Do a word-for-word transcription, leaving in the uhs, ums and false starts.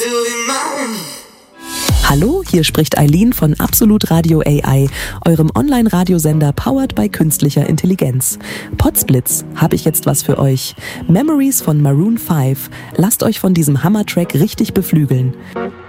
Hallo, hier spricht Eileen von Absolut Radio A I, eurem Online-Radiosender powered by künstlicher Intelligenz. Podsblitz, habe ich jetzt was für euch. Memories von Maroon five. Lasst euch von diesem Hammer-Track richtig beflügeln.